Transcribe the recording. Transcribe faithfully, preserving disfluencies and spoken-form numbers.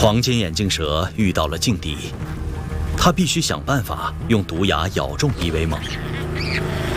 黄金眼镜蛇遇到了劲敌，它必须想办法用毒牙咬中伊维蒙。